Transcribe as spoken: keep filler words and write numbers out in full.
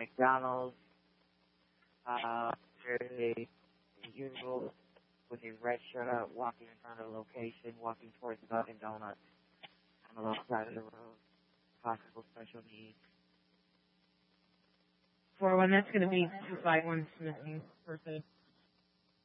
McDonald's. Uh, there's a individual with a red shirt out walking in front of the location, walking towards Dunkin' Donuts on the left side of the road. Possible special needs. four one, that's going to be two five one Smith, first aid.